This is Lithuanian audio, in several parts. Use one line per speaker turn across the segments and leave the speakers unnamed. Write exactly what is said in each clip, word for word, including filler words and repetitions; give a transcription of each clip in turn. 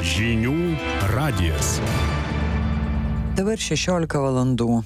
Žinių radijas.
Dabar šešiolika valandų.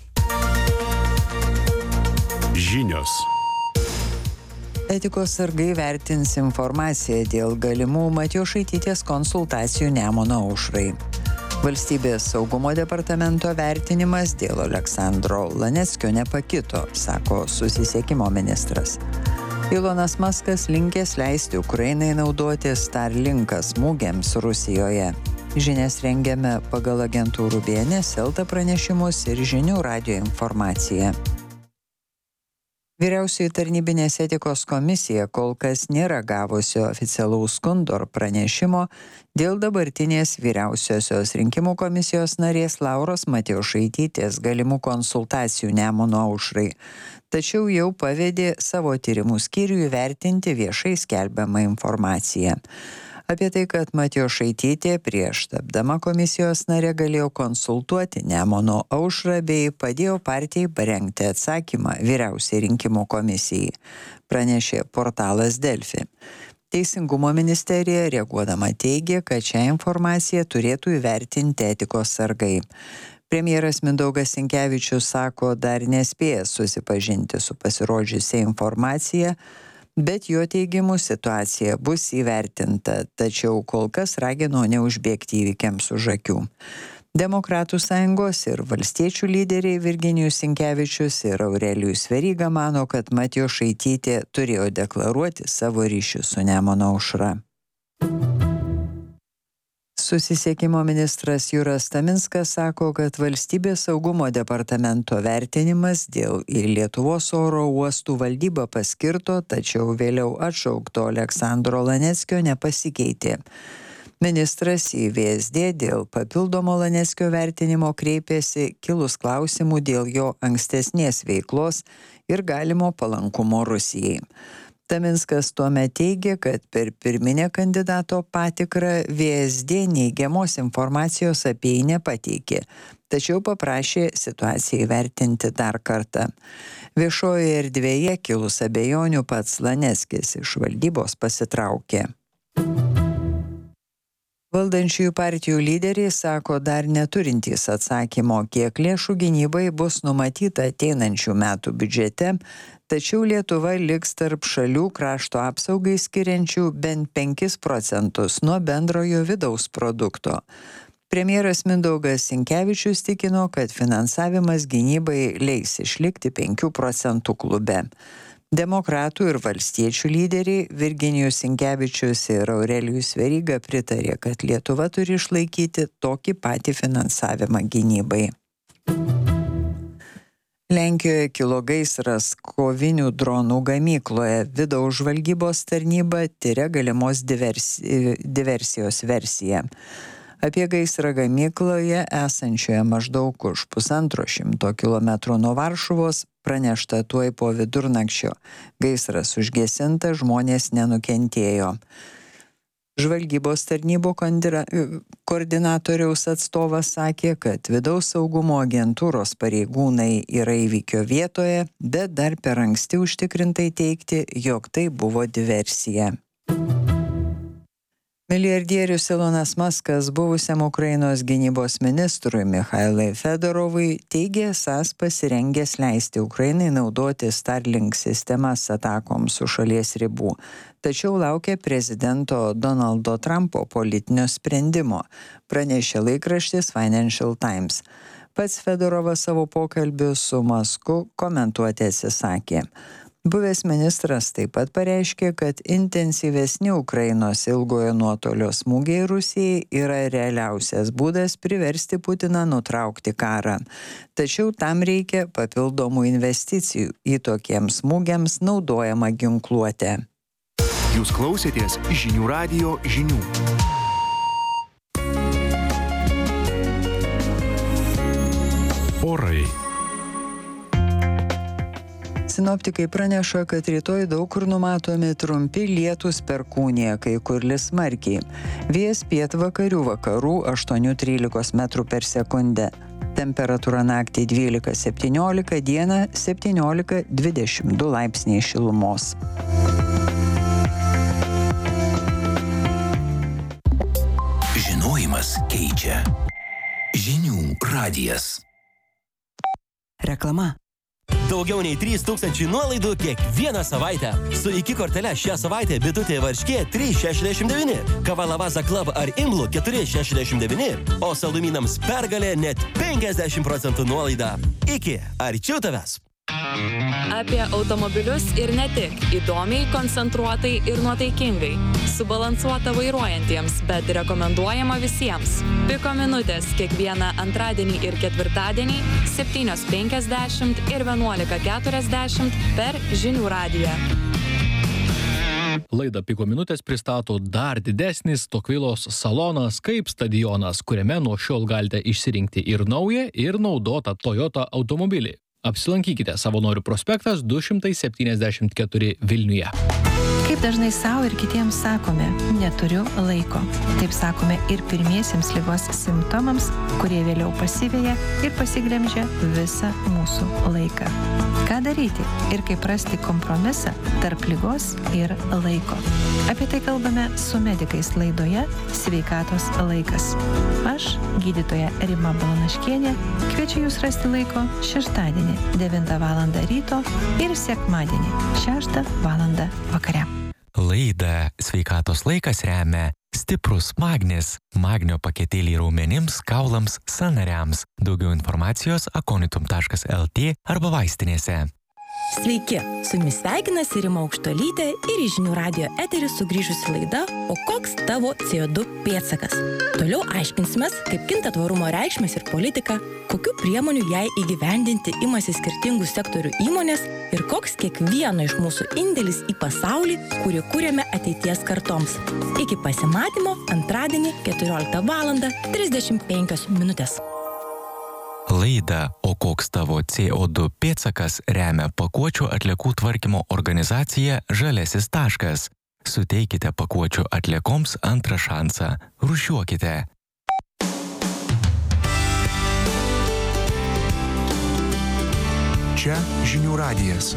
Žinios.
Etikos sargai vertins informaciją dėl galimų Matjošaitytės konsultacijų Nemuno aušrai. Valstybės saugumo departamento vertinimas dėl Aleksandro Laneckio nepakito, sako susisiekimo ministras. Ilonas Maskas linkęs leisti Ukrainai naudoti Starlinką smūgiams Rusijoje. Žinias rengiame pagal agentūrų B N S, Elta pranešimus ir Žinių radijo informaciją. Vyriausioji tarnybinės etikos komisija kol kas nėra gavusi oficialaus skundo ar pranešimo dėl dabartinės vyriausiosios rinkimų komisijos narės Lauros Matjošaitytės galimų konsultacijų Nemuno aušrai. Tačiau jau pavedė savo tyrimų skyriui įvertinti viešai skelbiamą informaciją. Apie tai, kad Matjošaitytė prieš tapdama komisijos narė galėjo konsultuoti Nemuno aušrą bei padėjo partijai parengti atsakymą vyriausiai rinkimų komisijai, pranešė portalas Delfi. Teisingumo ministerija reaguodama teigė, kad šią informaciją turėtų įvertinti etikos sargai. Premjeras Mindaugas Sinkevičius sako, dar nespėjęs susipažinti su pasirodžiusia informacija, bet jo teigimu situacija bus įvertinta, tačiau kol kas ragino neužbėgti įvykiams už akių. Demokratų sąjungos ir valstiečių lyderiai Virginijus Sinkevičius ir Aurelijus Veryga mano, kad Matjošaitytė turėjo deklaruoti savo ryšius su Nemuno aušra. Susisiekimo ministras Juras Taminskas sako, kad valstybės saugumo departamento vertinimas dėl į Lietuvos oro uostų valdybą paskirto, tačiau vėliau atšaukto Aleksandro Laneckio nepasikeitė. Ministras į V S D dėl papildomo Laneckio vertinimo kreipėsi kilus klausimų dėl jo ankstesnės veiklos ir galimo palankumo Rusijai. Taminskas tuomet teigė, kad per pirminę kandidato patikrą V S D neigiamos informacijos apie jį nepateikė, tačiau paprašė situaciją įvertinti dar kartą. Viešojoje erdvėje kilus abejonių pats Laneckis iš valdybos pasitraukė. Valdančiųjų partijų lyderiai sako dar neturintys atsakymo, kiek lėšų gynybai bus numatyta ateinančių metų biudžete, tačiau Lietuva liks tarp šalių krašto apsaugai skiriančių bent penkis procentus nuo bendrojo vidaus produkto. Premjeras Mindaugas Sinkevičius tikino, kad finansavimas gynybai leis išlikti penkių procentų klube. Demokratų ir valstiečių lyderiai Virginijus Sinkevičius ir Aurelijus Veryga pritarė, kad Lietuva turi išlaikyti tokį patį finansavimą gynybai. Lenkijoje kilo gaisras kovinių dronų gamykloje. Vidaus žvalgybos tarnyba tiria galimos diversi, diversijos versiją. Apie gaisrą gamykloje esančioje maždaug už pusantro šimto kilometrų nuo Varšuvos pranešta tuoj po vidurnakčio. Gaisras užgesintas, žmonės nenukentėjo. Žvalgybos tarnybų koordinatoriaus atstovas sakė, kad vidaus saugumo agentūros pareigūnai yra įvykio vietoje, bet dar per anksti užtikrintai teigti, jog tai buvo diversija. Milijardierius Ilonas Maskas buvusiam Ukrainos gynybos ministrui Michailui Fedorovui teigė esąs pasirengęs leisti Ukrainai naudoti Starlink sistemas atakoms už šalies ribų, tačiau laukia prezidento Donaldo Trumpo politinio sprendimo, pranešė laikraštis Financial Times. Pats Fedorovas savo pokalbiu su Masku komentuoti atsisakė. Buvęs ministras taip pat pareiškė, kad intensyvesni Ukrainos ilgojo nuotolio smūgiai Rusijai yra realiausias būdas priversti Putiną nutraukti karą. Tačiau tam reikia papildomų investicijų į tokiems smūgiams naudojamą ginkluotę.
Jūs klausėtės Žinių radijo žinių. Orai.
Sinoptikai praneša, kad rytoj daug kur numatomi trumpi lietūs perkūnija, kai kur lis smarkiai. Vėjas pietvakarių vakarų aštuoni trylika metrų per sekundę. Temperatūra naktį dvylika septyniolika, dieną septyniolika dvidešimt du laipsniai šilumos.
Žinojai Žinojimas keičia. Žinių radijas.
Reklama.
Daugiau nei trys tūkstančiai nuolaidų kiekvieną savaitę. Su iki kortele šią savaitę bitutė varškė trys šešiasdešimt devyni, kava Lavazza Club ar Imlu keturi šešiasdešimt devyni, o saldumynams Pergalė net penkiasdešimt procentų nuolaida. Iki, arčiau tavęs.
Apie automobilius ir ne tik. Įdomiai, koncentruotai ir nuotaikingai. Subalansuota vairuojantiems, bet rekomenduojama visiems. Piko minutės kiekvieną antradienį ir ketvirtadienį septynios penkiasdešimt ir vienuolika keturiasdešimt per Žinių radiją.
Laidą Piko minutės pristato dar didesnis Tokvilos salonas kaip stadionas, kuriame nuo šiol galite išsirinkti ir naują, ir naudotą Toyota automobilį. Apsilankykite Savanorių prospektas du šimtai septyniasdešimt keturi Vilniuje.
Kaip dažnai savo ir kitiems sakome, neturiu laiko. Taip sakome ir pirmiesiems ligos simptomams, kurie vėliau pasiveja ir pasiglemžia visą mūsų laiką. Ką daryti ir kaip rasti kompromisą tarp ligos ir laiko? Apie tai kalbame su medikais laidoje Sveikatos laikas. Aš, gydytoja Rima Balanaškienė, kviečiu jūs rasti laiko šeštadienį devintą valandą ryto ir sekmadienį šeštą valandą vakare.
Laidą Sveikatos laikas remia stiprus magnis, magnio paketėlį raumenims, kaulams, sąnariams. Daugiau informacijos akonitum taškas el tė arba vaistinėse.
Sveiki, su jumis sveikinasi Rima Aukštuolytė ir į Žinių radijo eterį sugrįžusi laida O koks tavo C O du pėdsakas? Toliau aiškinsimės, kaip kinta tvarumo reikšmės ir politika, kokių priemonių jai įgyvendinti imasi skirtingų sektorių įmonės ir koks kiekvieno iš mūsų indėlis į pasaulį, kurį kūrėme ateities kartoms. Iki pasimatymo antradienį keturioliktą valandą trisdešimt penkios minutės.
Laidą O koks tavo C O du pėdsakas remia pakuočių atliekų tvarkymo organizacija Žaliasis taškas. Suteikite pakuočių atliekoms antrą šansą. Rūšiuokite.
Čia Žinių radijas.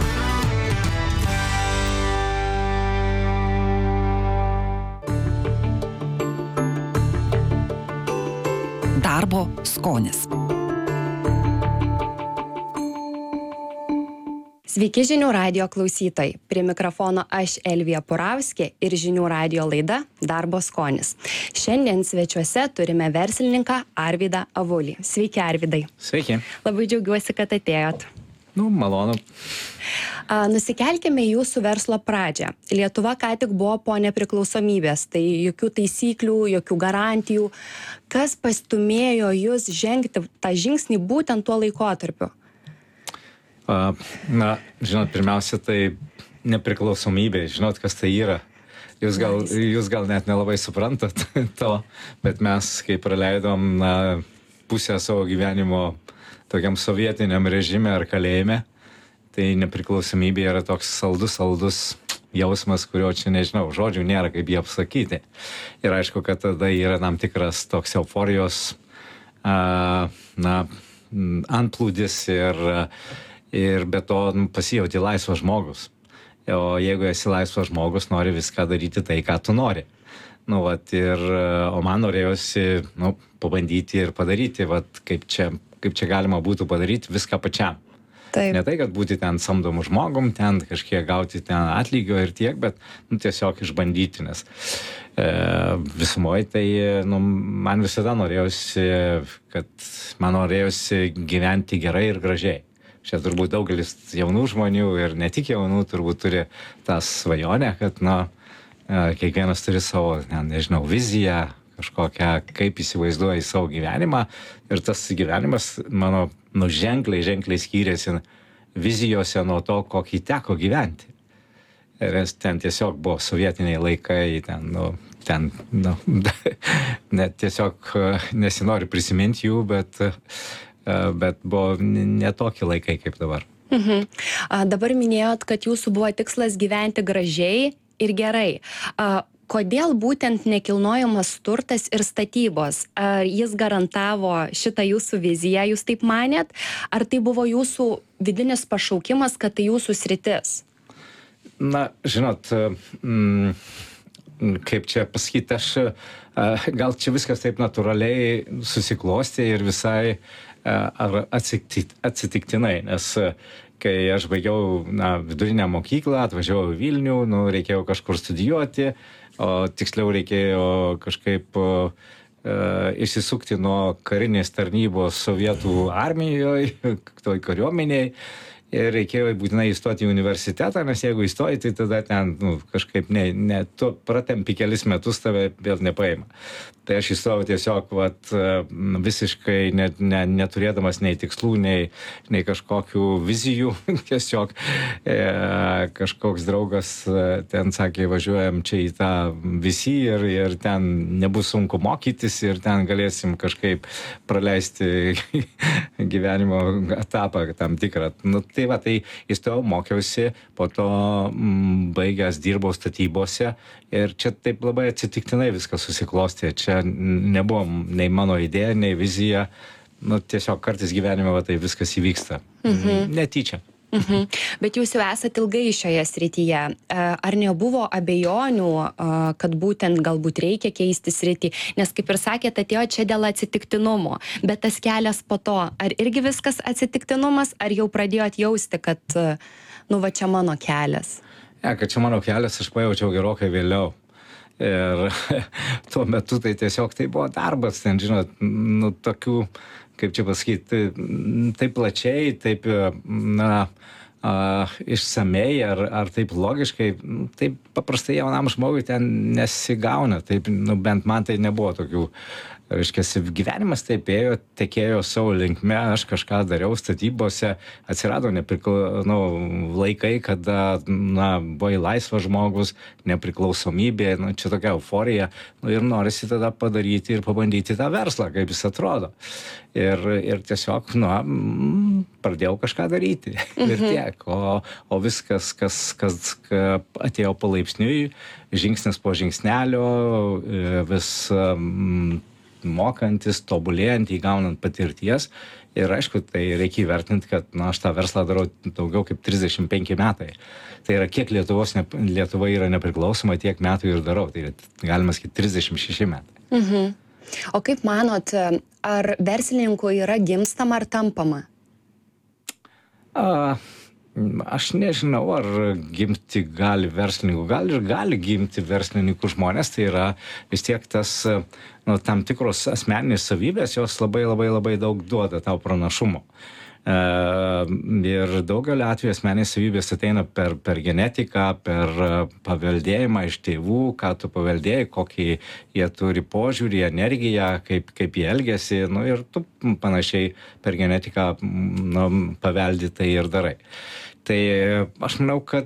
Darbo skonis.
Sveiki Žinių radijo klausytojai. Prie mikrofono aš Elvija Purauskė ir Žinių radijo laida Darbo skonis. Šiandien svečiuose turime verslininką Arvydą Avulį. Sveiki, Arvydai.
Sveiki.
Labai džiaugiuosi, kad atėjot.
Nu, malonu.
A, nusikelkime į jūsų verslo pradžią. Lietuva ką tik buvo po nepriklausomybės, tai jokių taisyklių, jokių garantijų. Kas pastumėjo jūs žengti tą žingsnį būtent tuo laikotarpiu?
Na, žinot, pirmiausia, tai nepriklausomybė, žinot, kas tai yra. Jūs gal, jūs gal net nelabai suprantat to, bet mes, kai praleidom na, pusę savo gyvenimo tokiam sovietiniam režime ar kalėjime, tai nepriklausomybė yra toks saldus, saldus jausmas, kurio čia nežinau, žodžių nėra, kaip jį apsakyti. Ir aišku, kad tada yra tam tikras toks euforijos a, na, antplūdis ir ir be to nu, pasijauti laisvas žmogus. O jeigu esi laisvas žmogus, nori viską daryti tai, ką tu nori. Nu, vat, ir, o man norėjosi nu, pabandyti ir padaryti, vat, kaip, čia, kaip čia galima būtų padaryti viską pačiam.
Taip.
Ne tai, kad būti ten samdomu žmogum, ten kažkiek gauti ten atlygio ir tiek, bet nu, tiesiog išbandyti, nes e, visumoje tai nu, man visada norėjosi, kad man norėjosi gyventi gerai ir gražiai. Čia turbūt daugelis jaunų žmonių ir ne tik jaunų turbūt turi tą svajonę, kad na, kiekvienas turi savo, ne, nežinau, viziją, kažkokią, kaip įsivaizduoja į savo gyvenimą. Ir tas gyvenimas mano nu, ženkliai, ženkliai skyrėsi vizijose nuo to, kokį teko gyventi. Ir ten tiesiog buvo sovietiniai laikai, ten, nu, ten, nu, net tiesiog nesinori prisiminti jų, bet... bet buvo ne tokie laikai kaip dabar.
Mhm. A, dabar minėjot, kad jūsų buvo tikslas gyventi gražiai ir gerai. A, kodėl būtent nekilnojamas turtas ir statybos? Ar jis garantavo šitą jūsų viziją, jūs taip manėt? Ar tai buvo jūsų vidinis pašaukimas, kad tai jūsų sritis?
Na, žinot, mm, kaip čia pasakyti, aš gal čia viskas taip natūraliai susiklostė ir visai ar atsitiktinai, nes kai aš baigiau na, vidurinę mokyklą, atvažiavau į Vilnių, nu, reikėjo kažkur studijuoti, o tiksliau reikėjo kažkaip uh, išsisukti nuo karinės tarnybos Sovietų armijoje, toj kariuomeniai. Ir reikėjo būtinai įstoti į universitetą, nes jeigu įstoji, tai tada ten nu, kažkaip ne, ne, tu pratempi kelis metus, tave vėl nepaima. Tai aš įstojau tiesiog vat, visiškai net, ne, neturėdamas nei tikslų, nei, nei kažkokių vizijų. Tiesiog e, kažkoks draugas ten sakė, važiuojam čia į tą visi ir, ir ten nebus sunku mokytis ir ten galėsim kažkaip praleisti gyvenimo etapą tam tikrą. Nu, tai va, tai įstojau, mokiausi, po to m, baigęs dirbau statybose ir čia taip labai atsitiktinai viskas susiklostė. Čia nebuvo nei mano idėja, nei vizija. Nu, tiesiog kartais gyvenime va, tai viskas įvyksta. Mhm. Netyčia.
Mhm. Bet jūs jau esate ilgai šioje srityje. Ar nebuvo abejonių, kad būtent galbūt reikia keisti sritį? Nes kaip ir sakėte, atėjo čia dėl atsitiktinumo. Bet tas kelias po to, ar irgi viskas atsitiktinumas, ar jau pradėjot jausti, kad nu va čia mano kelias?
Ja, kad čia mano kelias aš pajaučiau gerokai vėliau. Ir tuo metu tai tiesiog tai buvo darbas, ten, žinot, nu, tokių, kaip čia pasakyti, taip plačiai, taip, na, a, išsamei ar, ar taip logiškai, taip paprastai jaunam žmogui ten nesigauna, taip, nu, bent man tai nebuvo tokių. Reiškia, gyvenimas taip ėjo, tekėjo savo linkme, aš kažką dariau statybose, atsirado neprikla... nu, laikai, kada na, buvai laisvas žmogus, nepriklausomybė, nu, čia tokia euforija, nu, ir norisi tada padaryti ir pabandyti tą verslą, kaip jis atrodo. Ir, ir tiesiog, nu, pradėjau kažką daryti. Mhm. Ir tiek. O, o viskas, kas, kas atėjo palaipsniui, žingsnis po žingsnelio, vis um, mokantis, tobulėjant, įgaunant patirties. Ir aišku, tai reikia įvertinti, kad na, aš tą verslą darau daugiau kaip trisdešimt penki metai. Tai yra, kiek Lietuvos, ne, Lietuva yra nepriklausoma, tiek metų ir darau. Tai galima sakyti trisdešimt šeši metai.
Mhm. O kaip manot, ar verslininkų yra gimstama ar tampama?
A, aš nežinau, ar gimti gali verslininkų. Gal ir gali gimti verslininkų žmonės. Tai yra vis tiek tas nu, tam tikros asmeninės savybės, jos labai labai labai daug duoda tau pranašumo. E, ir daugelio atveju asmeninės savybės ateina per, per genetiką, per paveldėjimą iš tėvų, ką tu paveldėjai, kokį jie turi požiūrį, energiją, kaip, kaip jie elgiasi, nu, ir tu panašiai per genetiką nu, paveldi tai ir darai. Tai aš manau, kad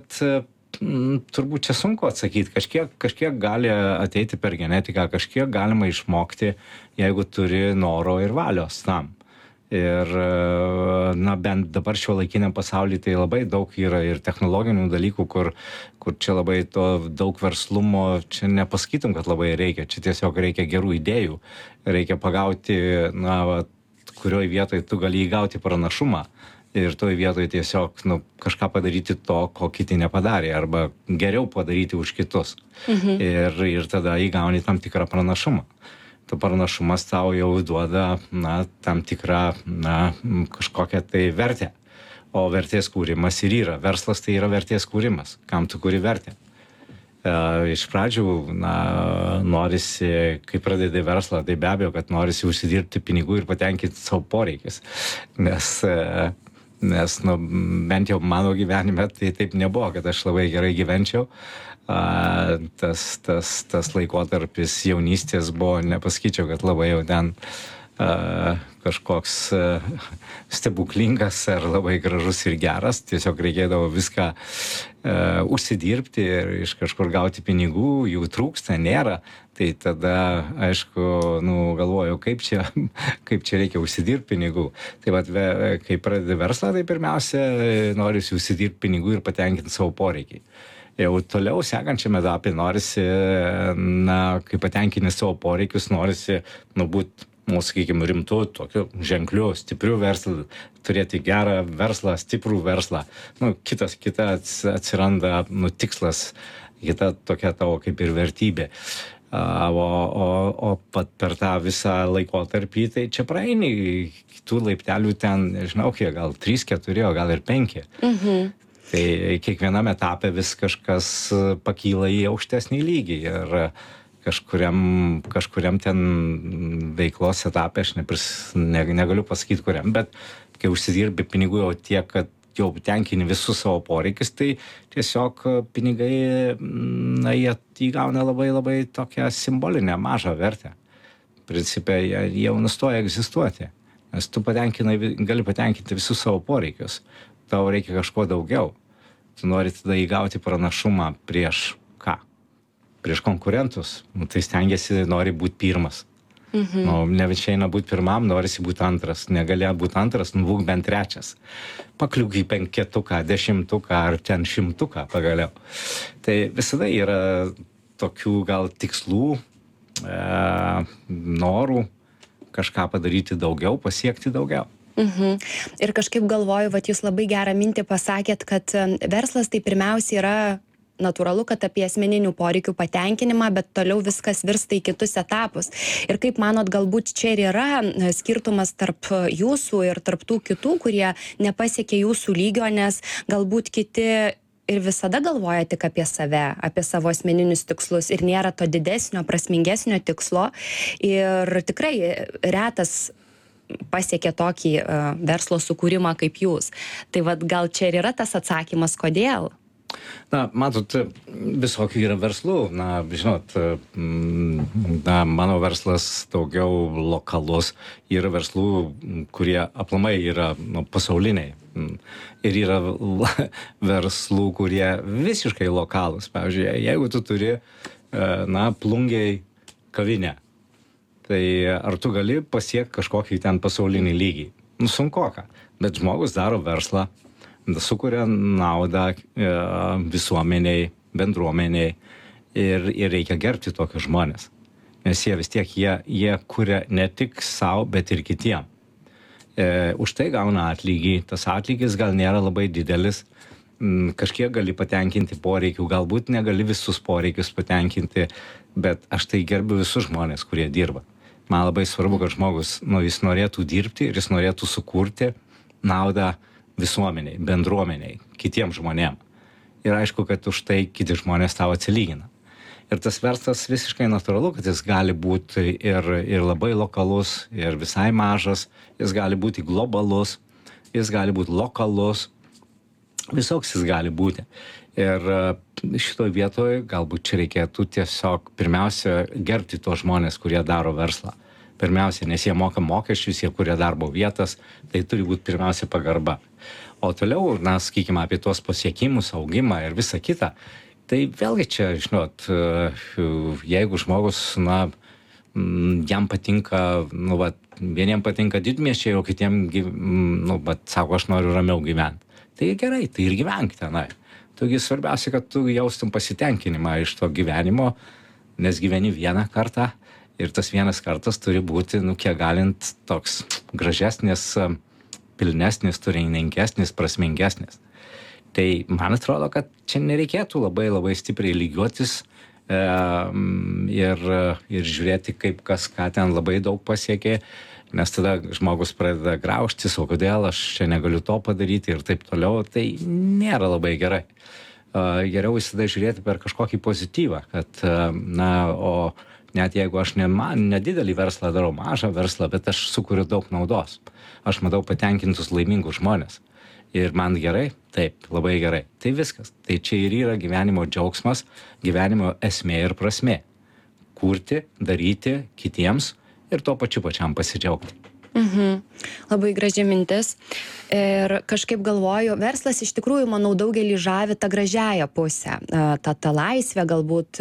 m, turbūt čia sunku atsakyti, kažkiek, kažkiek gali ateiti per genetiką, kažkiek galima išmokti, jeigu turi noro ir valios tam. Ir, na, bent dabar šio laikiniam pasaulyje tai labai daug yra ir technologinių dalykų, kur, kur čia labai to daug verslumo, čia nepasakytum, kad labai reikia, čia tiesiog reikia gerų idėjų, reikia pagauti, na, va, kurioj vietoj tu gali įgauti pranašumą ir toj vietoj tiesiog, nu, kažką padaryti to, ko kiti nepadarė, arba geriau padaryti už kitus. Mhm. Ir, ir tada įgauni tam tikrą pranašumą. Tu pranašumas tau jau duoda, na, tam tikrą, na, kažkokią tai vertę. O vertės kūrimas ir yra. Verslas tai yra vertės kūrimas. Kam tu kuri vertę? E, iš pradžių, na, norisi, kai pradedi verslą, tai be abejo, kad norisi užsidirbti pinigų ir patenkinti savo poreikis. Nes, e, nes, nu, bent jau mano gyvenime tai taip nebuvo, kad aš labai gerai gyvenčiau. A, tas, tas, tas laikotarpis jaunystės buvo, nepasakyčiau, kad labai jau ten a, kažkoks a, stebuklingas ar labai gražus ir geras. Tiesiog reikėdavo viską a, užsidirbti ir iš kažkur gauti pinigų, jų trūksta, nėra. Tai tada, aišku, nu, galvojau, kaip čia, kaip čia reikia užsidirbti pinigų. Tai vat, kai pradedi verslą, tai pirmiausia, norisi užsidirbti pinigų ir patenkinti savo poreikiai. Jau toliau sekančiame etape norisi, na, kai patenkini savo poreikius, norisi, nu, būt, nu, sakykime, rimtų, tokiu ženkliu, stipriu verslą, turėti gerą verslą, stiprų verslą. Nu, kitas, kita atsiranda, nu, tikslas kita tokia tavo kaip ir vertybė. A, o, o, o pat per tą visą laikotarpį, tai čia praeini kitų laiptelių ten, nežinau, kiek, gal trys, keturi, o gal ir penki.
Mhm.
Tai kiekvienam etape vis kažkas pakyla į aukštesnį lygį ir kažkuriam, kažkuriam ten veiklos etapė, aš nepris, ne, negaliu pasakyti kuriam, bet kai užsidirbi pinigų jau tiek, kad jau tenkini visus savo poreikis, tai tiesiog pinigai, na, jie įgauna labai labai tokią simbolinę mažą vertę. Principe, jie jau nustoja egzistuoti, nes tu patenkinai, gali patenkinti visus savo poreikius, tau reikia kažko daugiau, tu nori tada įgauti pranašumą prieš ką? Prieš konkurentus, nu, tai stengiasi, nori būti pirmas. Mhm. Nu, ne išeina būti pirmam, norisi būti antras. Negalėjo būti antras, nu būk bent trečias. Pakliūk į penketuką, dešimtuką ar ten šimtuką pagaliau. Tai visada yra tokių gal tikslų, e, norų kažką padaryti daugiau, pasiekti daugiau.
Mhm. Ir kažkaip galvoju, vat jūs labai gerą mintį pasakėt, kad verslas tai pirmiausia yra natūralu, kad apie asmeninių poreikių patenkinimą, bet toliau viskas virsta į kitus etapus. Ir kaip manot, galbūt čia ir yra skirtumas tarp jūsų ir tarp tų kitų, kurie nepasiekė jūsų lygio, nes galbūt kiti ir visada galvoja tik apie save, apie savo asmeninius tikslus ir nėra to didesnio, prasmingesnio tikslo. Ir tikrai retas pasiekė tokį uh, verslo sukūrimą kaip jūs. Tai vad gal čia ir yra tas atsakymas, kodėl?
Na, matot, visokių yra verslų. Na, žinot, na, mano verslas daugiau lokalus. Yra verslų, kurie aplamai yra nu, pasauliniai. Ir yra verslų, kurie visiškai lokalus. Pavyzdžiui, jeigu tu turi, na, Plungėj kavinę, tai ar tu gali pasiekti kažkokį ten pasaulinį lygį? Nu, sunkoka. Bet žmogus daro verslą, sukuria naudą e, visuomeniai, bendruomeniai ir, ir reikia gerbti tokius žmonės. Nes jie vis tiek, jie, jie kuria ne tik savo, bet ir kitiem. E, už tai gauna atlygį. Tas atlygis gal nėra labai didelis. M, kažkiek gali patenkinti poreikių, galbūt negali visus poreikius patenkinti, bet aš tai gerbiu visus žmonės, kurie dirba. Man labai svarbu, kad žmogus, nu, jis norėtų dirbti ir jis norėtų sukurti naudą visuomeniai, bendruomeniai, kitiems žmonėms. Ir aišku, kad už tai kiti žmonės tau atsilygina. Ir tas verslas visiškai natūralu, kad jis gali būti ir, ir labai lokalus, ir visai mažas, jis gali būti globalus, jis gali būti lokalus, visoks jis gali būti. Ir šitoj vietoj galbūt čia reikėtų tiesiog pirmiausia gerbti tos žmonės, kurie daro verslą. Pirmiausia, nes jie moka mokesčius, jie kuria darbo vietas, tai turi būti pirmiausia pagarba. O toliau, na, sakykime, apie tuos pasiekimus, augimą ir visą kitą, tai vėlgi čia, žinot, jeigu žmogus, na, jam patinka, nu, va, vieniem patinka didmiesčiai, o kitiem, nu, va, sako, aš noriu ramiau gyventi. Tai gerai, tai ir gyvenk tenai. Taigi svarbiausia, kad tu jaustum pasitenkinimą iš to gyvenimo, nes gyveni vieną kartą. Ir tas vienas kartas turi būti, nu, kiek galint toks gražesnis, pilnesnis, turiningesnis, prasmingesnis. Tai man atrodo, kad čia nereikėtų labai labai stipriai lygiuotis e, ir, ir žiūrėti, kaip kas ką ten labai daug pasiekė, nes tada žmogus pradeda graužtis, o kodėl aš čia negaliu to padaryti ir taip toliau, tai nėra labai gerai. E, geriau visada žiūrėti per kažkokį pozityvą, kad, na, o net jeigu aš ne, man, nedidelį verslą darau, mažą verslą, bet aš sukuriu daug naudos. Aš matau patenkintus laimingus žmonės. Ir man gerai? Taip, labai gerai. Tai viskas. Tai čia ir yra gyvenimo džiaugsmas, gyvenimo esmė ir prasmė. Kurti, daryti kitiems ir tuo pačiu pačiam pasidžiaugti.
Mhm. Labai graži mintis. Ir kažkaip galvoju, verslas iš tikrųjų, manau, daugelį žavi tą gražiąją pusę. Ta, ta laisvė galbūt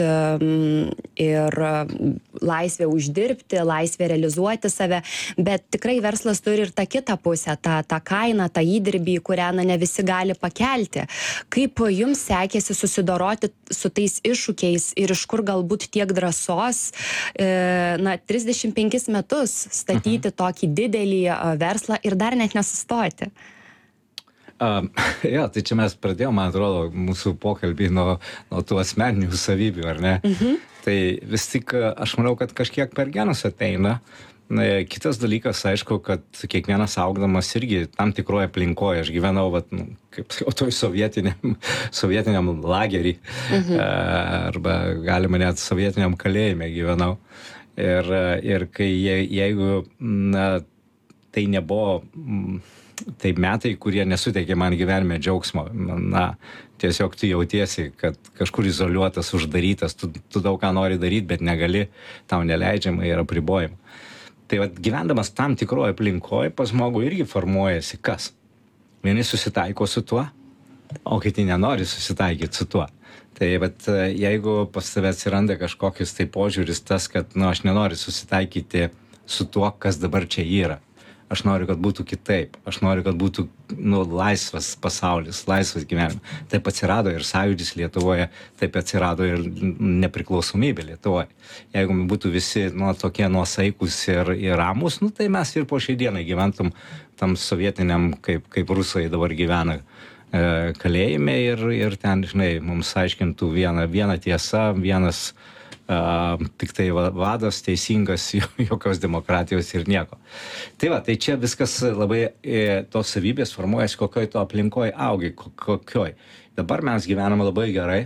ir laisvė uždirbti, laisvė realizuoti save, bet tikrai verslas turi ir tą kitą pusę, tą, tą kainą, tą įdirbį, kurią na, ne visi gali pakelti. Kaip jums sekėsi susidoroti su tais iššūkiais ir iš kur galbūt tiek drąsos, na, trisdešimt penkis metus statyti mhm. tokį didelį verslą ir dar net nesustoti?
Um, jo, tai čia mes pradėjome, man atrodo, mūsų pokalbį nuo, nuo tų asmeninių savybių, ar ne? Mhm. Tai vis tik aš manau, kad kažkiek per genus ateina. Kitas dalykas, aišku, kad kiekvienas augdamas irgi tam tikroje aplinkoje. Aš gyvenau, vat, nu, kaip jau toj sovietiniam, sovietiniam lagerį, mhm. arba galima net sovietiniam kalėjime gyvenau. Ir, ir kai je, jeigu na, tai nebuvo tai metai, kurie nesuteikė man gyvenime džiaugsmo, na, tiesiog tu jautiesi, kad kažkur izoliuotas, uždarytas, tu, tu daug ką nori daryti, bet negali, tau neleidžiama ir apribojama. Tai vat, gyvendamas tam tikroje aplinkoje, pas žmogų irgi formuojasi kas? Vieni susitaiko su tuo, o kiti nenori susitaikyti su tuo. Tai vat, jeigu pas tave atsiranda kažkokius tai požiūris tas, kad nu, aš nenoriu susitaikyti su tuo, kas dabar čia yra. Aš noriu, kad būtų kitaip. Aš noriu, kad būtų nu, laisvas pasaulis, laisvas gyvenimas. Taip atsirado ir sąjūdis Lietuvoje, taip atsirado ir nepriklausomybė Lietuvoje. Jeigu būtų visi nu, tokie nuosaikus ir, ir ramus, nu, tai mes ir po šiai dienai gyventum tam sovietiniam, kaip, kaip rusai dabar gyvena e, kalėjime ir, ir ten, žinai, mums aiškintų vieną, vieną tiesą, vienas Uh, tik tai vadas, teisingas, jokios demokratijos ir nieko. Tai va, tai čia viskas labai, e, tos savybės formuojasi, kokioj to aplinkoje augi, kokioj. Dabar mes gyvename labai gerai,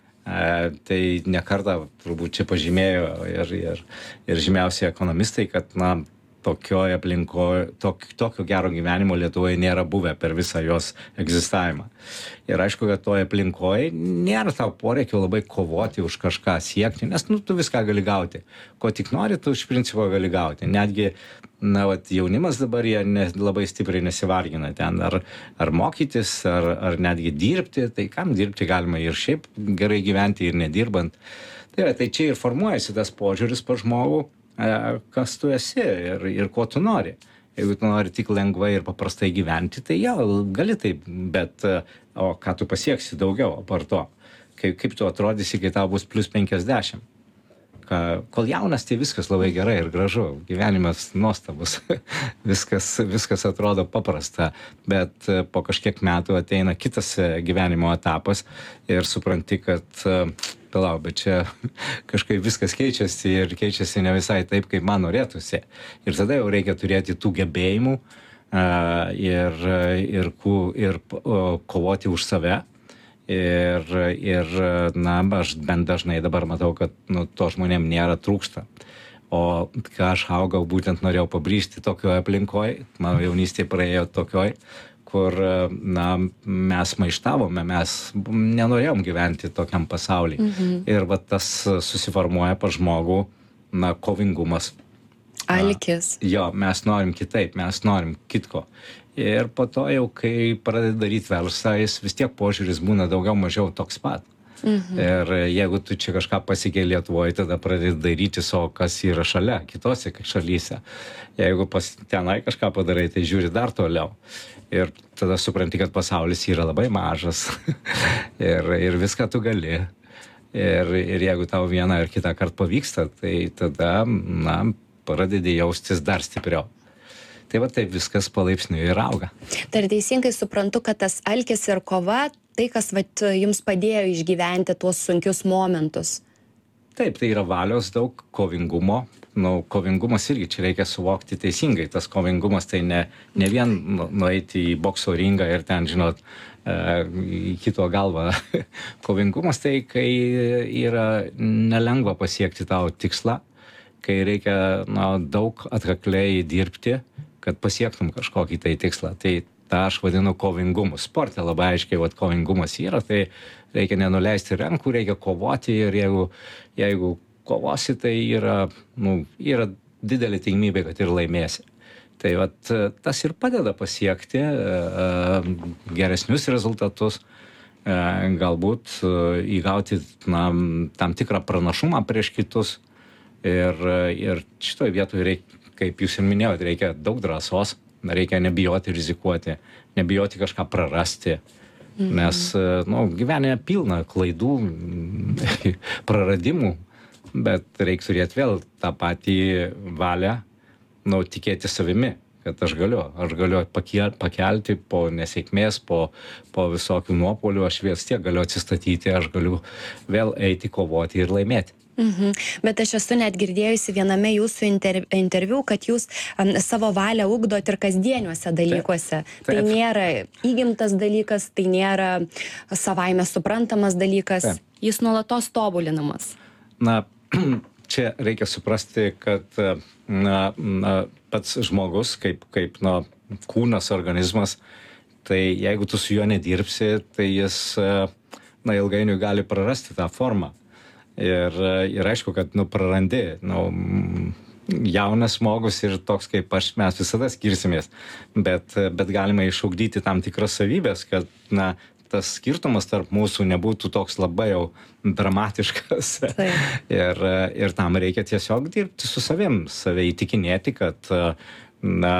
e, tai nekartą turbūt čia pažymėjo ir, ir, ir žymiausi ekonomistai, kad na, tokioje aplinkoje, tok, tokio gero gyvenimo Lietuvoje nėra buvę per visą jos egzistavimą. Ir aišku, kad toje aplinkoje nėra tau poreikio labai kovoti už kažką siekti, nes nu, tu viską gali gauti. Ko tik nori, tu iš principo gali gauti. Netgi na, vat, jaunimas dabar jie ne, labai stipriai nesivargina ten, ar, ar mokytis, ar, ar netgi dirbti. Tai kam dirbti galima ir šiaip gerai gyventi ir nedirbant. Tai, tai čia ir formuojasi tas požiūris pa žmogų, kas tu esi ir, ir ko tu nori. Jeigu tu nori tik lengvai ir paprastai gyventi, tai jau gali taip, bet o ką tu pasieksi daugiau apart to? Kaip, kaip tu atrodysi, kai tau bus plus penkiasdešimt? Ka, kol jaunas, tai viskas labai gerai ir gražu. Gyvenimas nuostabus. viskas, viskas atrodo paprasta, bet po kažkiek metų ateina kitas gyvenimo etapas ir supranti, kad Pilau, bet čia kažkaip viskas keičiasi ir keičiasi ne visai taip, kaip man norėtųsi. Ir tada jau reikia turėti tų gebėjimų uh, ir, ir, ir uh, kovoti už save. Ir, ir na, aš bent dažnai dabar matau, kad nu, to žmonėm nėra trūksta. O ką aš augau, būtent norėjau pabrėžti tokioje aplinkoje, mano jaunystė praėjo tokioje, kur na, mes maištavome, mes nenorėjom gyventi tokiam pasaulyje. Mhm. Ir va, tas susiformuoja pa žmogų, na, kovingumas.
Alkis.
Na, jo, mes norim kitaip, mes norim kitko. Ir po to jau, kai pradedi daryti verslą, jis vis tiek požiūris būna daugiau mažiau toks pat. Mhm. Ir jeigu tu čia kažką pasikei Lietuvoje, tada pradedi daryti savo, kas yra šalia, kitose šalyse. Jeigu pas tenai kažką padarai, tai žiūri dar toliau. Ir tada supranti, kad pasaulis yra labai mažas. ir, ir viską tu gali. Ir, ir jeigu tau vieną ar kitą kartą pavyksta, tai tada, na, pradedi jaustis dar stipriau. Tai va taip viskas palaipsniui ir auga.
Tai teisingai suprantu, kad tas alkis ir kova, tai kas vat, jums padėjo išgyventi tuos sunkius momentus.
Taip, tai yra valios daug, kovingumo. Nu, kovingumas irgi čia reikia suvokti teisingai. Tas kovingumas tai ne, ne vien nueiti į bokso ringą ir ten, žinot, į kito galvą. Kovingumas tai, kai yra nelengva pasiekti tavo tikslą, kai reikia na, daug atkakliai dirbti, kad pasiektum kažkokį tai tikslą. Tai tą aš vadinu kovingumu. Sporte labai aiškiai, vat kovingumas yra, tai reikia nenuleisti rankų, reikia kovoti ir jeigu, jeigu kovosi, tai yra, nu, yra didelė tikimybė, kad ir laimėsi. Tai vat, tas ir padeda pasiekti uh, geresnius rezultatus, uh, galbūt uh, įgauti na, tam tikrą pranašumą prieš kitus. Ir, ir šitoje vietoje, reikia, kaip jūs ir minėjote, reikia daug drąsos, reikia nebijoti rizikuoti, nebijoti kažką prarasti. Mhm. Nes nu, gyvenime pilna klaidų, praradimų, bet reikia turėti vėl tą patį valią, nu, tikėti savimi, kad aš galiu, aš galiu pakelti po nesėkmės, po, po visokių nuopolių, aš vis tiek galiu atsistatyti, aš galiu vėl eiti, kovoti ir laimėti.
Mhm. Bet aš esu net girdėjusi viename jūsų inter, interviu, kad jūs um, savo valią ugdot ir kasdieniuose dalykuose. Taip. Taip. Tai nėra įgimtas dalykas, tai nėra savaime suprantamas dalykas, Taip. Jis nuolatos tobulinamas.
Na, čia reikia suprasti, kad na, na, pats žmogus, kaip, kaip na, kūnas, organizmas, tai jeigu tu su juo nedirbsi, tai jis na, ilgainiui gali prarasti tą formą. Ir, ir aišku, kad nu, prarandi, nu, jaunas žmogus ir toks kaip aš, mes visada skirsimės, bet, bet galima išugdyti tam tikras savybės, kad na, tas skirtumas tarp mūsų nebūtų toks labai jau dramatiškas. ir, ir tam reikia tiesiog dirbti su savim, save įtikinėti, kad na,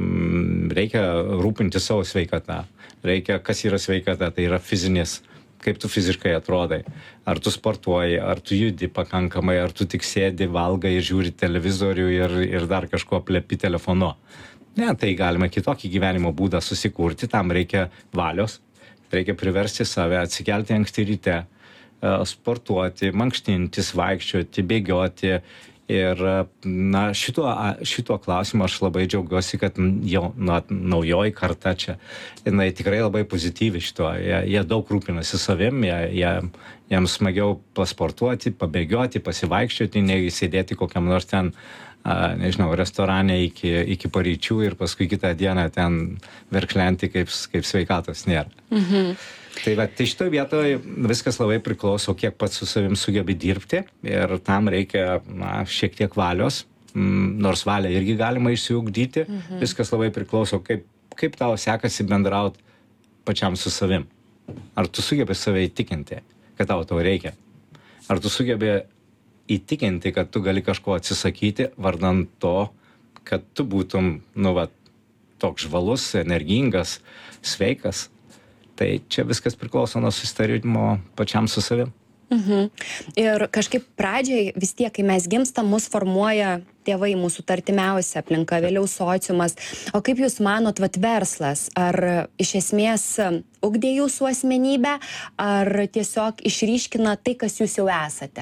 reikia rūpinti savo sveikatą. Reikia, kas yra sveikata, tai yra fizinis, kaip tu fiziškai atrodai. Ar tu sportuoji, ar tu judi pakankamai, ar tu tik sėdi, valgai ir žiūri televizorių ir, ir dar kažko plepi telefonu. Ne, tai galima kitokį gyvenimo būdą susikurti, tam reikia valios, reikia priversti save atsikelti anksti ryte, sportuoti, mankštintis, vaikščioti, bėgioti. Ir na, šituo, šituo klausimu aš labai džiaugiuosi, kad jau na, naujoji karta čia, jinai tikrai labai pozityvi šituo. Jie, jie daug rūpinasi savim, jie, jie, jiems smagiau pasportuoti, pabėgioti, pasivaikščioti, nei sėdėti kokiam nors ten, a, nežinau, restorane iki, iki paryčių ir paskui kitą dieną ten verkšlenti, kaip, kaip sveikatos nėra. Mhm. Tai va, tai šitoje vietoje viskas labai priklauso, kiek pats su savim sugebi dirbti ir tam reikia na, šiek tiek valios, nors valią irgi galima išsiugdyti, mhm. Viskas labai priklauso, kaip, kaip tau sekasi bendrauti pačiam su savim. Ar tu sugebi save įtikinti, kad tau to reikia? Ar tu sugebi įtikinti, kad tu gali kažko atsisakyti vardan to, kad tu būtum, nu va, toks žvalus, energingas, sveikas? Tai čia viskas priklauso nuo susitarimo pačiam su savim.
Mhm. Ir kažkaip pradžiai vis tiek, kai mes gimstam, mus formuoja tėvai, mūsų artimiausia aplinka, vėliau sociumas. O kaip jūs manot, vat verslas, ar iš esmės ugdė jūsų asmenybę, ar tiesiog išryškina tai, kas jūs jau esate?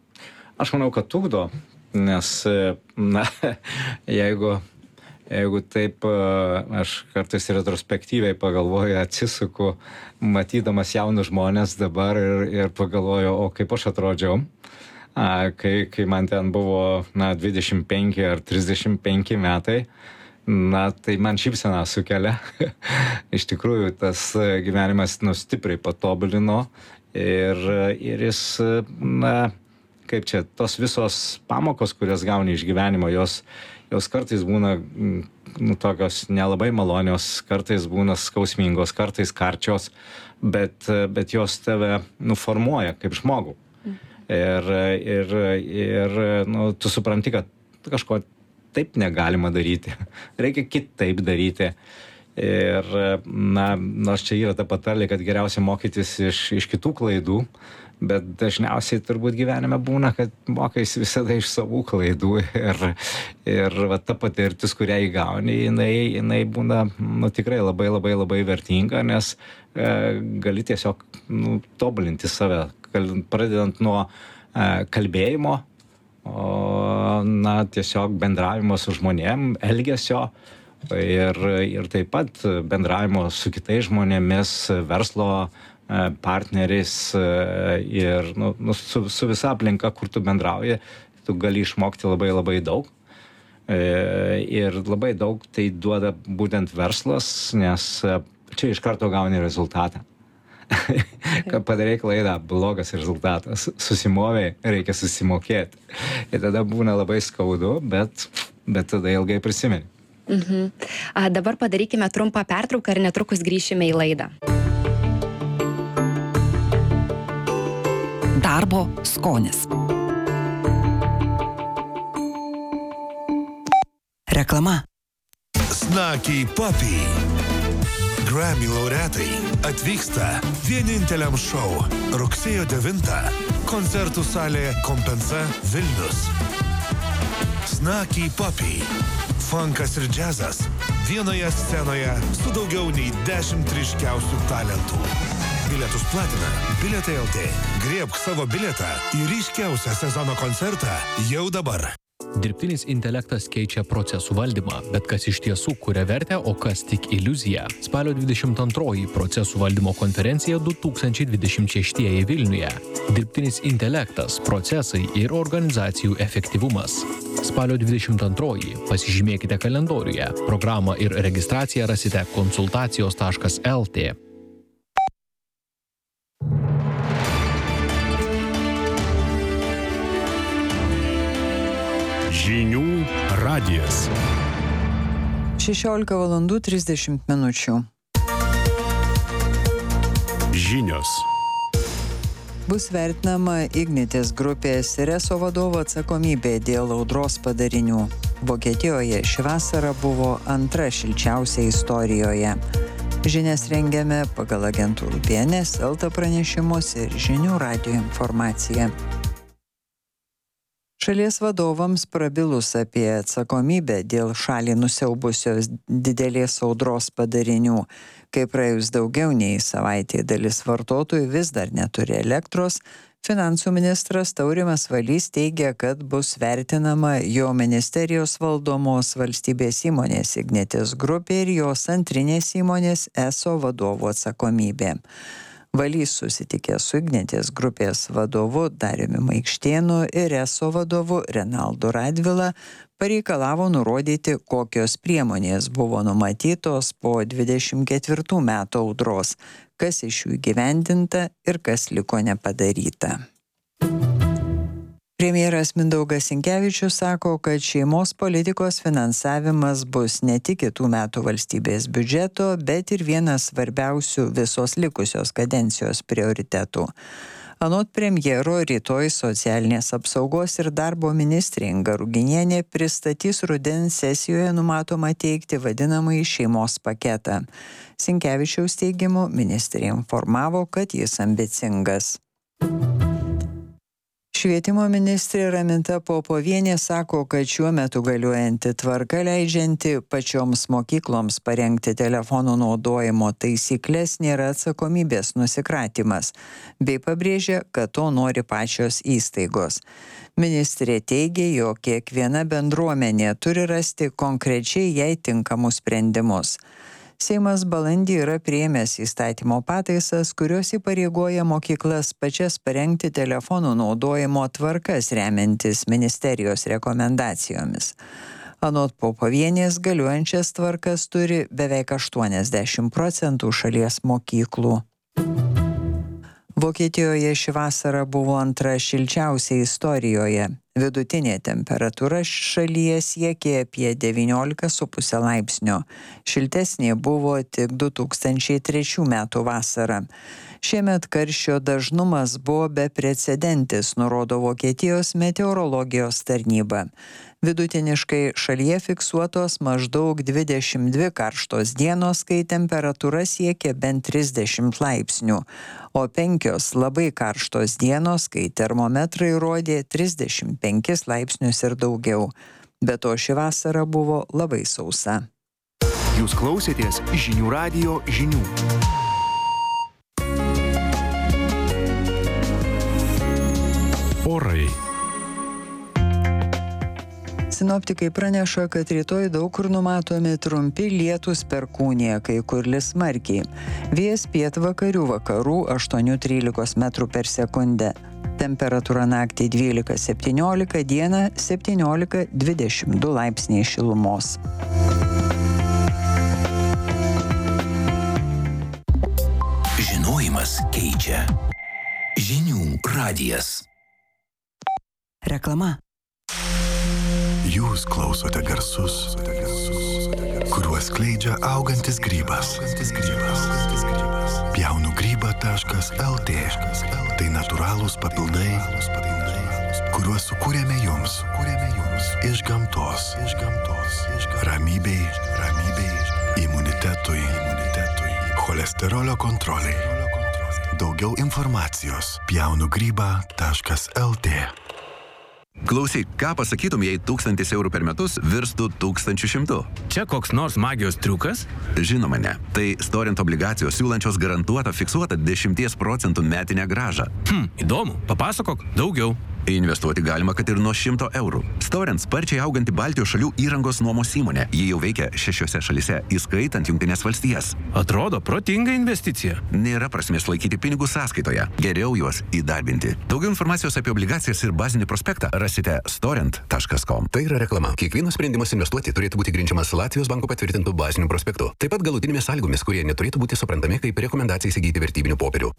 Aš manau, kad ugdo, nes, na, jeigu Jeigu taip, aš kartais retrospektyviai pagalvoju, atsisuku, matydamas jaunus žmonės dabar ir, ir pagalvoju, o kaip aš atrodžiau, a, kai, kai man ten buvo na, dvidešimt penki ar trisdešimt penki metai, na, tai man šypseną sukelia. Iš tikrųjų, tas gyvenimas nu, stipriai patobulino ir, ir jis, na, kaip čia, tos visos pamokos, kurias gauni iš gyvenimo, jos jos kartais būna nu, tokios nelabai malonios, kartais būna skausmingos, kartais karčios, bet, bet jos tave nuformuoja kaip žmogų. Ir, ir, ir nu, tu supranti, kad kažko taip negalima daryti, reikia kitaip daryti. Ir, na, nors čia yra ta patarlė, kad geriausia mokytis iš, iš kitų klaidų, bet dažniausiai turbūt gyvenime būna, kad mokaisi visada iš savų klaidų ir, ir va, ta patirtis, kurią įgauni, jinai, jinai būna nu, tikrai labai labai labai vertinga, nes e, gali tiesiog nu, tobulinti save, pradedant nuo e, kalbėjimo, o, na, tiesiog bendravimo su žmonėm, elgesio ir, ir taip pat bendravimo su kitais žmonėmis, verslo partneriais ir nu, nu, su, su visa aplinka, kur tu bendrauji, tu gali išmokti labai labai daug. Ir labai daug tai duoda būtent verslas, nes čia iš karto gauni rezultatą. Kad padarai klaidą, blogas rezultatas, susimovei, reikia susimokėti. Ir tada būna labai skaudu, bet, bet tada ilgai prisimeni.
Mhm. A, dabar padarykime trumpą pertrauką ir netrukus grįšime į laidą.
Darbo skonis. Reklama.
Snakiai Papi. Grammy laureatai atvyksta vieninteliam šou rugsėjo devintą. Koncertų salė Kompensa Vilnius. Snakiai Papi. Funkas ir džiazas vienoje scenoje su daugiau nei dešimt ryškiausių talentų. Bilietus platina Bilietai L T. Griebk savo bilietą į ryškiausią sezono koncertą jau dabar.
Dirbtinis intelektas keičia procesų valdymą, bet kas iš tiesų kuria vertę, o kas tik iliuzija. Spalio dvidešimt antroji procesų valdymo konferencija du tūkstančiai dvidešimt šeštieji Vilniuje. Dirbtinis intelektas, procesai ir organizacijų efektyvumas. Spalio dvidešimt antroji pasižymėkite kalendoriuje. Programą ir registraciją rasite konsultacijos taškas L T.
Žinių radijas.
šešiolika valandų trisdešimt minučių.
Žinios.
Bus vertinama Ignitis grupės Reso vadovo atsakomybė dėl audros padarinių. Vokietijoje ši vasara buvo antra šilčiausia istorijoje. Žinias rengiame pagal agentūrų B N S, L T pranešimus ir Žinių radijo informaciją. Šalies vadovams prabilus apie atsakomybę dėl šalį nusiaubusios didelės audros padarinių, kai praėjus daugiau nei savaitė dalis vartotojų vis dar neturi elektros, finansų ministras Taurimas Valys teigia, kad bus vertinama jo ministerijos valdomos valstybės įmonės Ignitis grupė ir jos antrinės įmonės Eso vadovų atsakomybė. Valys susitikė su Ignitis grupės vadovu Dariumi Maikštėnu ir Eso vadovu Renaldu Radvila, pareikalavo nurodyti, kokios priemonės buvo numatytos po dvidešimt ketvirtų metų audros, kas iš jų įgyvendinta ir kas liko nepadaryta. Premjeras Mindaugas Sinkevičius sako, kad šeimos politikos finansavimas bus ne tik kitų metų valstybės biudžeto, bet ir vienas svarbiausių visos likusios kadencijos prioritetų. Anot premjero, rytoj socialinės apsaugos ir darbo ministrė Inga Ruginienė pristatys rudens sesijoje numatoma teikti vadinamąjį šeimos paketą. Sinkevičiaus teigimu, ministrė informavo, kad jis ambicingas. Švietimo ministrė Raminta Popovienė sako, kad šiuo metu galiojanti tvarka leidžianti pačioms mokykloms parengti telefonų naudojimo taisyklės nėra atsakomybės nusikratymas, bei pabrėžia, kad to nori pačios įstaigos. Ministrė teigia, jog kiekviena bendruomenė turi rasti konkrečiai jai tinkamus sprendimus. Seimas balandį yra priėmęs įstatymo pataisas, kurios įpareigoja mokyklas pačias parengti telefonų naudojimo tvarkas remiantis ministerijos rekomendacijomis. Anot Popovienės galiojančias tvarkas turi beveik aštuoniasdešimt procentų šalies mokyklų. Vokietijoje ši vasara buvo antra šilčiausia istorijoje. Vidutinė temperatūra šalyje siekė apie devyniolika su puse laipsnio. Šiltesnė buvo tik du tūkstančiai trečių metų vasara. Šiemet karščio dažnumas buvo beprecedentis, nurodo Vokietijos meteorologijos tarnyba. Vidutiniškai šalyje fiksuotos maždaug dvidešimt dvi karštos dienos, kai temperatūra siekė bent trisdešimt laipsnių, o penkios labai karštos dienos, kai termometrai rodė trisdešimt penkis laipsnius ir daugiau. Be to ši vasara buvo labai sausa.
Jūs klausėtės Žinių radijo žinių.
Orai.
Sinoptikai praneša, kad rytoj daug kur numatomi trumpi lietūs perkūnija, kai kur lis smarkiai. Vėjas pietvakarių vakarų aštuoni trylika metrų per sekundę. Temperatūra naktį dvylika septyniolika, dieną septyniolika dvidešimt du laipsniai šilumos.
Žinojimas keičia. Žinių radijas.
Reklama.
Jūs klausote garsus, kuriuos skleidžia augantis grybas. Pjaunu grybą taškas L T. Tai natūralūs papildai, kuriuos sukūrėme jums iš gamtos. Ramybei, imunitetui, cholesterolio kontroliai. Daugiau informacijos pjaunu grybą taškas L T.
Klausyk, ką pasakytum, jei tūkstantis eurų per metus virstų tūkstančių šimtų?
Čia koks nors magijos triukas?
Žinoma ne. Tai Storint obligacijos siūlančios garantuotą fiksuotą dešimties procentų metinę grąžą.
Hm, įdomu. Papasakok daugiau.
Investuoti galima, kad ir nuo šimto eurų. Storint sparčiai auganti Baltijos šalių įrangos nuomos įmonė. Ji jau veikia šešiose šalyse, įskaitant Jungtines valstijas.
Atrodo protinga investicija.
Nėra prasmės laikyti pinigus sąskaitoje. Geriau juos įdarbinti. Daugiau informacijos apie obligacijas ir bazinį prospektą rasite storint taškas com.
Tai yra reklama. Kiekvienas sprendimas investuoti turėtų būti grindžiamas Latvijos banko patvirtintų bazinių prospektų. Taip pat galutinėmis sąlygomis, kurie neturėtų būti suprantami kaip rekomendacija įsigyti vertybinių popierių.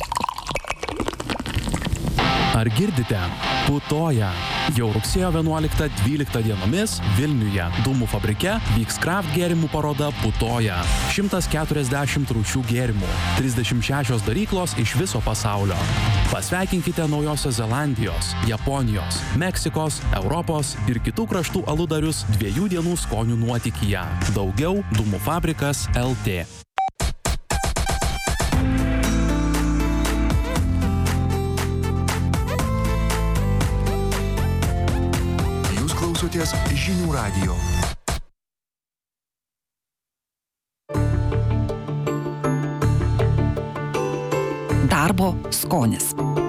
Ar girdite? Putoja. Jau rugsėjo vienuoliktą dvyliktą dienomis Vilniuje Dūmų fabrike vyks kraft gėrimų paroda Putoja. šimtas keturiasdešimt rūšių gėrimų, trisdešimt šešios daryklos iš viso pasaulio. Pasveikinkite Naujosios Zelandijos, Japonijos, Meksikos, Europos ir kitų kraštų aludarius dviejų dienų skonių nuotykyje. Daugiau Dūmų fabrikas L T.
Klausoties Žinių radijo.
Darbo skonis.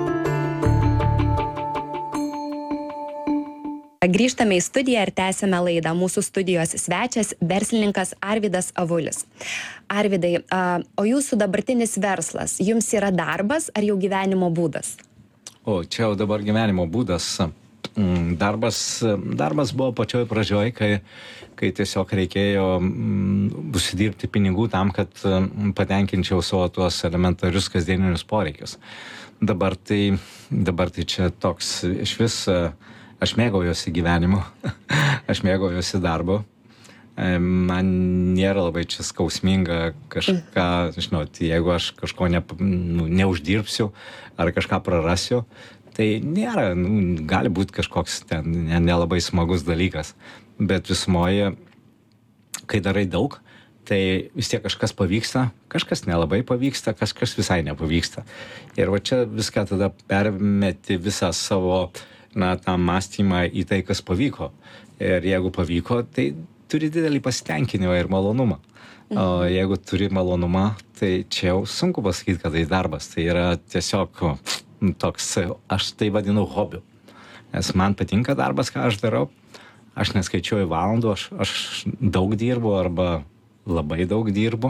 Grįžtame į studiją ir tęsime laidą. Mūsų studijos svečias verslininkas Arvydas Avulis. Arvydai, o jūsų dabartinis verslas, jums yra darbas ar jau gyvenimo būdas?
O, čia jau dabar gyvenimo būdas. Darbas, darbas buvo pačioj pradžioj, kai, kai tiesiog reikėjo mm, užsidirbti pinigų tam, kad mm, patenkinčiau savo tuos elementarius kasdieninius poreikius. Dabar tai, dabar tai čia toks, iš vis, aš mėgaujuosi gyvenimu, aš mėgaujuosi darbu. Man nėra labai čia skausminga kažką, žinot, jeigu aš kažko ne, nu, neuždirbsiu ar kažką prarasiu, tai nėra, nu, gali būti kažkoks ten nelabai smagus dalykas, bet visumoje, kai darai daug, tai vis tiek kažkas pavyksta, kažkas nelabai pavyksta, kažkas visai nepavyksta. Ir va čia viską tada permeti visą savo, na, tą mąstymą į tai, kas pavyko. Ir jeigu pavyko, tai turi didelį pasitenkinimą ir malonumą. O jeigu turi malonumą, tai čia jau sunku pasakyti, kad tai darbas. Tai yra tiesiog toks, aš tai vadinu hobiu. Nes man patinka darbas, ką aš darau. Aš neskaičiuoju valandų, aš, aš daug dirbu arba labai daug dirbu.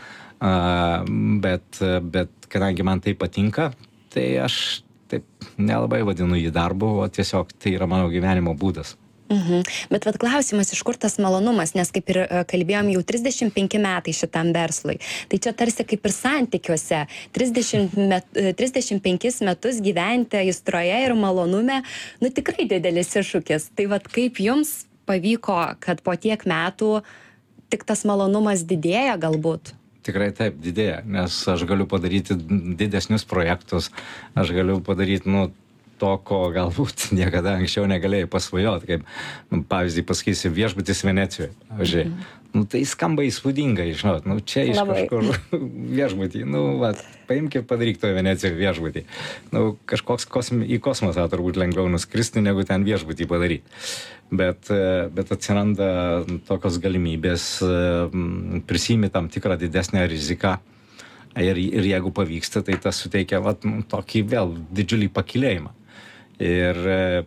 Uh, bet, bet kadangi man tai patinka, tai aš taip nelabai vadinu jį darbu, o tiesiog tai yra mano gyvenimo būdas.
Mhm. Bet vat klausimas, iš kur tas malonumas, nes kaip ir kalbėjom, jau trisdešimt penki metai šitam verslui. Tai čia tarsi kaip ir santykiuose. trisdešimt, met, trisdešimt penkis metus gyventi aistroje ir malonume, nu tikrai didelis iššūkis. Tai vat kaip jums pavyko, kad po tiek metų tik tas malonumas didėja galbūt?
Tikrai taip, didėja, nes aš galiu padaryti didesnius projektus, aš galiu padaryti, nu, to, ko galbūt niekada anksčiau negalėjai pasvajoti, kaip, nu, pavyzdį pasakysiu, viešbutis Venecijoje. Pavyzdžiui, mm. nu, tai skamba įspūdingai, žinot, nu, čia iš Labai. Kažkur viešbutį, nu, va, paimk ir padaryk toje Venecijoje viešbutį. Nu, kažkoks kosmi, į kosmosą turbūt lengviau nuskristi, negu ten viešbutį padaryti. Bet, bet atsiranda tokios galimybės prisimi tam tikrą didesnę riziką. Ir, ir jeigu pavyksta, tai tas suteikia vat, tokį vėl didžiulį pakilėjimą. Ir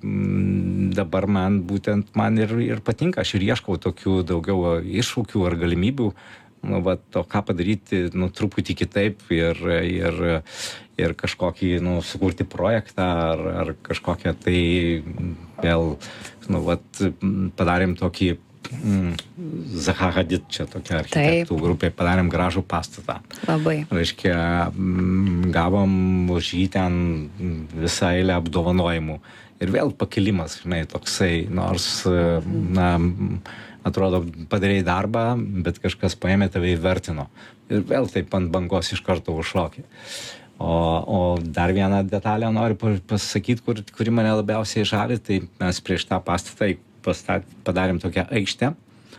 m, dabar man būtent man ir, ir patinka, aš ir ieškau tokių daugiau iššūkių ar galimybių, nu, vat, to ką padaryti, nu, truputį kitaip ir, ir, ir kažkokį, nu, sukurti projektą ar, ar kažkokią tai vėl, nu, vat, padarėm tokį Mm, Zaha Hadid, čia tokia architektų Taip. Grupė, padarėm gražų pastatą.
Labai.
Reiškia, gavom už jį ten visą eilę apdovanojimų. Ir vėl pakilimas, žinai, toksai, nors, na, atrodo, padarėjai darbą, bet kažkas paėmė tave įvertino. Ir vėl taip ant bangos iš karto užšokė. O, o dar vieną detalę noriu pasakyti, kur, kuri mane labiausiai žavi, tai mes prieš tą pastatą Pastat, padarėm tokią aikštę.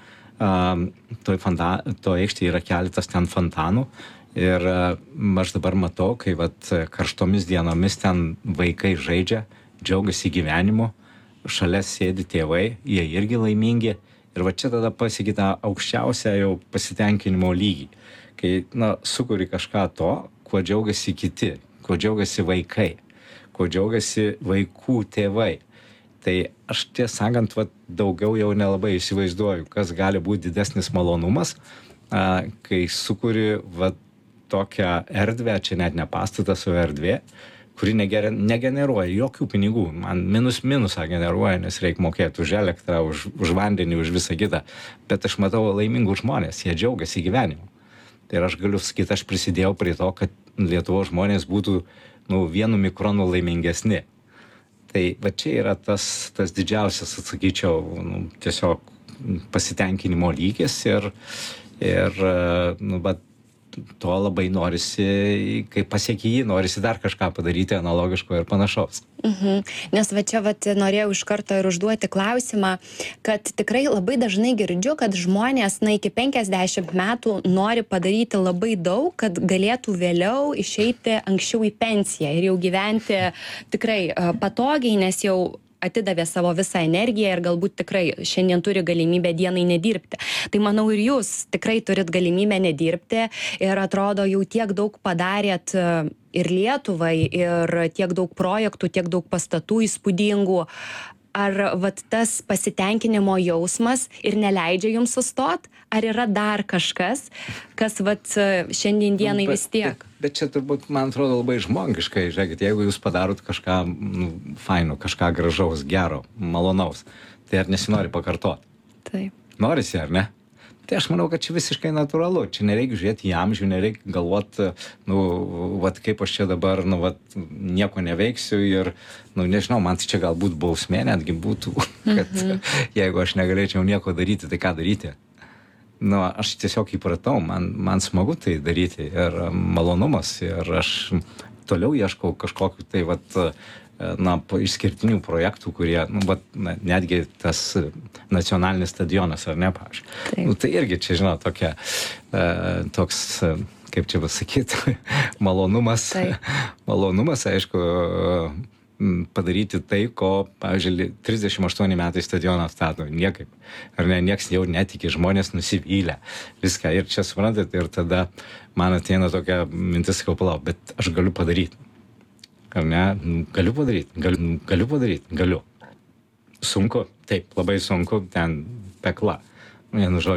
Um, toj, fanta, toj aikštėje yra keletas ten fontanų. Ir uh, aš dabar matau, kai vat, karštomis dienomis ten vaikai žaidžia, džiaugiasi gyvenimu. šalia sėdi tėvai, jie irgi laimingi. Ir va čia tada pasiekė tą aukščiausią jau pasitenkinimo lygį. Kai, na, sukuri kažką to, kuo džiaugiasi kiti, kuo džiaugiasi vaikai, kuo džiaugiasi vaikų tėvai. Tai aš tiesą sakant, va, daugiau jau nelabai įsivaizduoju, kas gali būti didesnis malonumas, a, kai sukuri va, tokią erdvę, čia net ne pastatas, o erdvė, kuri negeria, negeneruoja jokių pinigų. Man minus minusą generuoja, nes reikia mokėti už elektrą, už, už vandenį, už visą kitą. Bet aš matau laimingus žmonės, jie džiaugiasi gyvenimu. Tai aš galiu sakyti, aš prisidėjau prie to, kad Lietuvos žmonės būtų nu, vienu mikronu laimingesni. Tai va čia yra tas, tas didžiausias, atsakyčiau, nu, tiesiog pasitenkinimo lygis ir, ir nu, bet to labai norisi, kai pasieki jį, norisi dar kažką padaryti analogiško ir panašaus.
Mhm. Nes va čia va, norėjau iš karto ir užduoti klausimą, kad tikrai labai dažnai girdžiu, kad žmonės na, iki penkiasdešimt metų nori padaryti labai daug, kad galėtų vėliau išeiti anksčiau į pensiją ir jau gyventi tikrai patogiai, nes jau atidavė savo visą energiją ir galbūt tikrai šiandien turi galimybę dienai nedirbti. Tai manau ir jūs tikrai turit galimybę nedirbti ir atrodo jau tiek daug padarėt ir Lietuvai, ir tiek daug projektų, tiek daug pastatų įspūdingų. Ar vat, tas pasitenkinimo jausmas ir neleidžia jums sustot? Ar yra dar kažkas, kas vat, šiandien dienai
bet,
vis tiek?
Bet, bet čia turbūt, man atrodo, labai žmogiškai. Žiūrėkit, jeigu jūs padarot kažką nu, faino, kažką gražaus, gero, malonaus, tai ar nesinori pakartoti?
Taip.
Norisi, ar ne? Tai aš manau, kad čia visiškai natūralu. Čia nereikia žiūrėti į amžių, nereikia galvoti, nu, vat, kaip aš čia dabar, nu, vat, nieko neveiksiu ir, nu, nežinau, man tai čia galbūt bausmė netgi būtų, kad mm-hmm. jeigu aš negalėčiau nieko daryti, tai ką daryti? Nu, aš tiesiog įpratau, man, man smagu tai daryti ir malonumas ir aš toliau ieškau kažkokiu tai, vat, na, išskirtinių projektų, kurie, nu, bet na, netgi tas nacionalinis stadionas, ar ne, pavyzdžiui. Nu, tai irgi čia, žinot, tokia, e, toks, kaip čia pasakyti, malonumas, malonumas, aišku, padaryti tai, ko, pavyzdžiui, trisdešimt aštuoni metai stadioną stato, niekaip. Ar ne, nieks jau netiki, žmonės nusivylę, viską. Ir čia, suprantat, ir tada man ateina tokia mintis, kad palauk, bet aš galiu padaryti. Ar ne? Galiu padaryti, galiu, galiu padaryti, galiu. Sunku, taip, labai sunku, ten pekla. Vienu žodžiu.